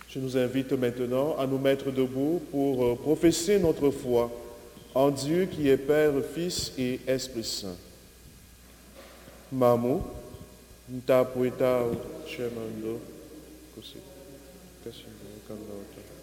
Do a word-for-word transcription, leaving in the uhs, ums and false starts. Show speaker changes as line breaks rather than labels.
Je nous invite maintenant à nous mettre debout pour professer notre foi en Dieu qui est Père, Fils et Esprit Saint. Mamu, ntapuita chemando, kosik, kasimbo, kanda.